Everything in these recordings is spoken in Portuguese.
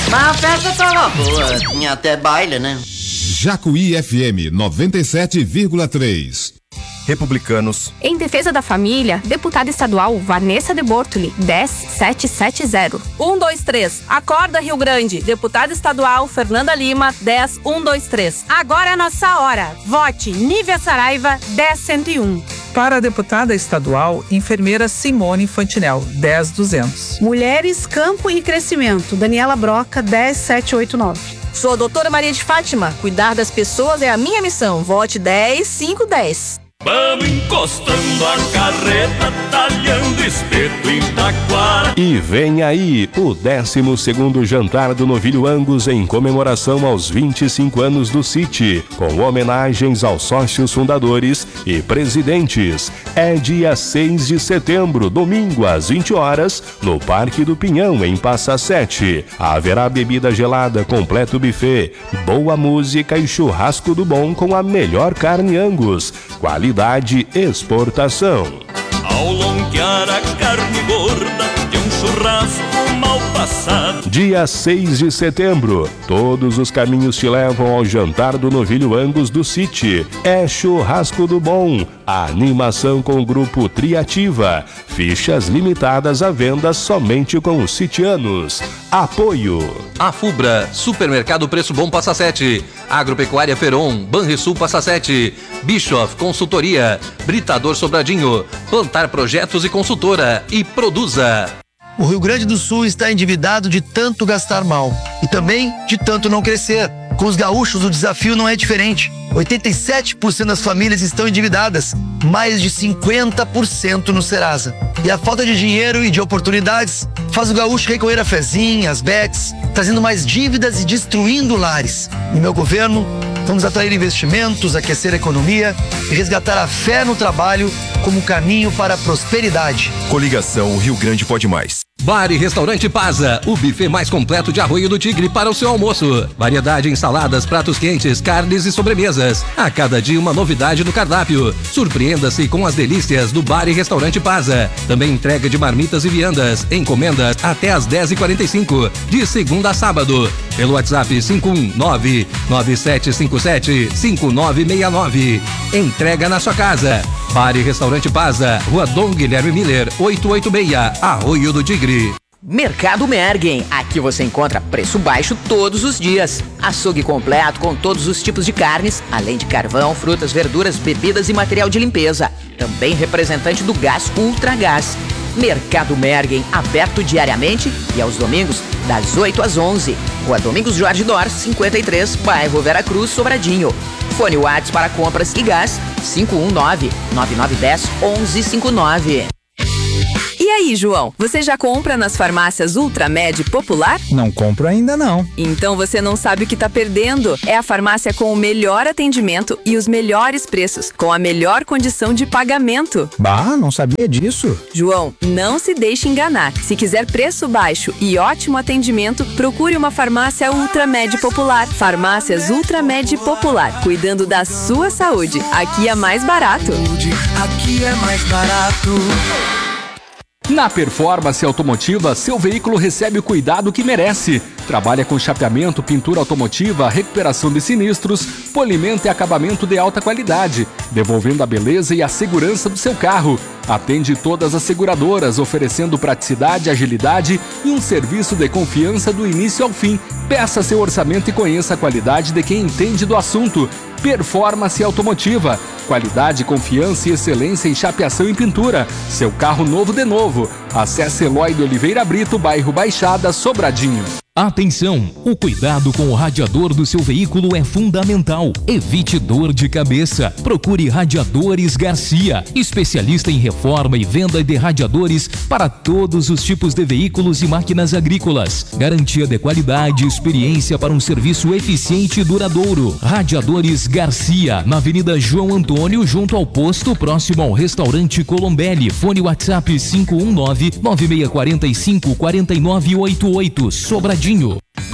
Mas a festa tava boa, tinha até baile, né? Jacuí FM 97,3. Republicanos. Em defesa da família, deputada estadual Vanessa de Bortoli, 10770. 123. Acorda, Rio Grande. Deputada estadual Fernanda Lima, 10123. Agora é a nossa hora. Vote Nívia Saraiva, 10101. Para a deputada estadual, enfermeira Simone Fantinel, 10200. Mulheres, Campo e Crescimento, Daniela Broca, 10789. Sou a doutora Maria de Fátima. Cuidar das pessoas é a minha missão. Vote 10510. Vamos encostando a carreta, talhando espeto em taquara. E vem aí o 12º jantar do Novilho Angus em comemoração aos 25 anos do City, com homenagens aos sócios fundadores e presidentes. É dia 6 de setembro, domingo às 20 horas, no Parque do Pinhão, em Passa Sete. Haverá bebida gelada, completo buffet, boa música e churrasco do bom com a melhor carne Angus. Qualidade exportação. Ao longear a carne gorda de um churrasco mal passado. Dia 6 de setembro, todos os caminhos te levam ao jantar do Novilho Angus do City. É churrasco do bom, a animação com o grupo Triativa. Fichas limitadas à venda somente com os sitianos. Apoio: A Fubra, Supermercado Preço Bom Passa Sete, Agropecuária Feron, Banrisul Passa Sete, Bischoff Consultoria, Britador Sobradinho, Plantar Projetos e Consultora e Produza. O Rio Grande do Sul está endividado de tanto gastar mal e também de tanto não crescer. Com os gaúchos, o desafio não é diferente. 87% das famílias estão endividadas, mais de 50% no Serasa. E a falta de dinheiro e de oportunidades faz o gaúcho recorrer a fezinhas, bets, trazendo mais dívidas e destruindo lares. No meu governo, vamos atrair investimentos, aquecer a economia e resgatar a fé no trabalho como caminho para a prosperidade. Coligação Rio Grande Pode Mais. Bar e Restaurante Paza, o buffet mais completo de Arroio do Tigre para o seu almoço. Variedade em saladas, pratos quentes, carnes e sobremesas. A cada dia uma novidade no cardápio. Surpreenda-se com as delícias do Bar e Restaurante Paza. Também entrega de marmitas e viandas. Encomendas até às 10h45, de segunda a sábado. Pelo WhatsApp 519-9757-5969. Entrega na sua casa. Bar e Restaurante Paza, Rua Dom Guilherme Miller, 886, Arroio do Tigre. Mercado Mergen, aqui você encontra preço baixo todos os dias. Açougue completo com todos os tipos de carnes, além de carvão, frutas, verduras, bebidas e material de limpeza. Também representante do gás Ultragás. Mercado Mergen, aberto diariamente e aos domingos, das 8 às 11. Rua Domingos Jorge Dor, 53, bairro Veracruz, Sobradinho. Fone WhatsApp para compras e gás, 519-9910-1159. E aí, João, você já compra nas farmácias Ultramed Popular? Não compro ainda não. Então você não sabe o que tá perdendo. É a farmácia com o melhor atendimento e os melhores preços, com a melhor condição de pagamento. Bah, não sabia disso. João, não se deixe enganar. Se quiser preço baixo e ótimo atendimento, procure uma farmácia Ultramed Popular. Farmácias Ultramed Popular, cuidando da sua saúde. Aqui é mais barato. Aqui é mais barato. Na Performance Automotiva, seu veículo recebe o cuidado que merece. Trabalha com chapeamento, pintura automotiva, recuperação de sinistros, polimento e acabamento de alta qualidade, devolvendo a beleza e a segurança do seu carro. Atende todas as seguradoras, oferecendo praticidade, agilidade e um serviço de confiança do início ao fim. Peça seu orçamento e conheça a qualidade de quem entende do assunto. Performance Automotiva. Qualidade, confiança e excelência em chapeação e pintura. Seu carro novo de novo. Acesse Eloy de Oliveira Brito, bairro Baixada, Sobradinho. Atenção! O cuidado com o radiador do seu veículo é fundamental. Evite dor de cabeça. Procure Radiadores Garcia, especialista em reforma e venda de radiadores para todos os tipos de veículos e máquinas agrícolas. Garantia de qualidade e experiência para um serviço eficiente e duradouro. Radiadores Garcia, na Avenida João Antônio, junto ao posto, próximo ao restaurante Colombelli. Fone WhatsApp 519-9645-4988. Sobradinho.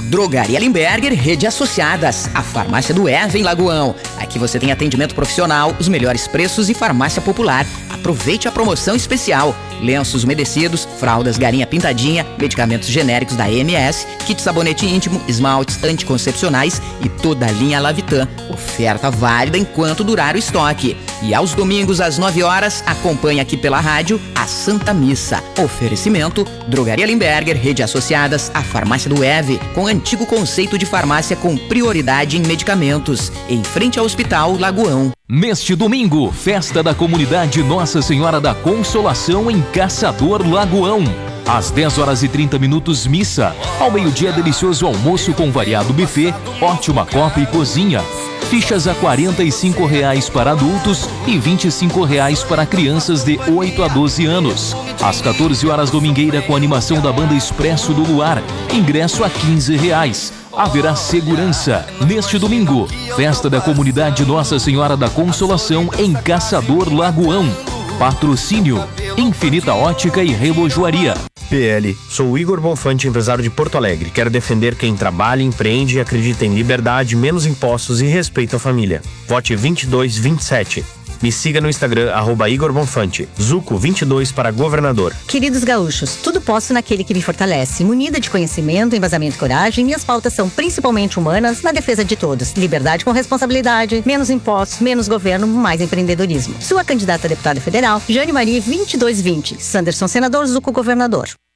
Drogaria Limberger, Rede Associadas, a farmácia do Eva em Lagoão. Aqui você tem atendimento profissional, os melhores preços e farmácia popular. Aproveite a promoção especial. Lenços umedecidos, fraldas Garinha Pintadinha, medicamentos genéricos da AMS, kit sabonete íntimo, esmaltes anticoncepcionais e toda a linha Lavitan. Oferta válida enquanto durar o estoque. E aos domingos às 9 horas, acompanhe aqui pela rádio a Santa Missa. Oferecimento: Drogaria Limberger, Rede Associadas, a farmácia do EVE, com antigo conceito de farmácia com prioridade em medicamentos, em frente ao Hospital Lagoão. Neste domingo, festa da comunidade Nossa Senhora da Consolação em Caçador Lagoão. Às 10h30, missa. Ao meio-dia, delicioso almoço com variado buffet, ótima copa e cozinha. Fichas a R$ 45 para adultos e R$ 25 para crianças de 8 a 12 anos. Às 14 horas, domingueira com animação da banda Expresso do Luar. Ingresso a R$ 15. Haverá segurança. Neste domingo, festa da comunidade Nossa Senhora da Consolação em Caçador Lagoão. Patrocínio: Infinita Ótica e Relojoaria. PL, sou o Igor Bonfante, empresário de Porto Alegre. Quero defender quem trabalha, empreende e acredita em liberdade, menos impostos e respeito à família. Vote 2227. Me siga no Instagram, @Igor Bonfante. Zuco 22 para governador. Queridos gaúchos, tudo posso naquele que me fortalece. Munida de conhecimento, embasamento e coragem, minhas pautas são principalmente humanas, na defesa de todos. Liberdade com responsabilidade, menos impostos, menos governo, mais empreendedorismo. Sua candidata a deputada federal, Jane Marie 2220. Sanderson senador, Zuco governador.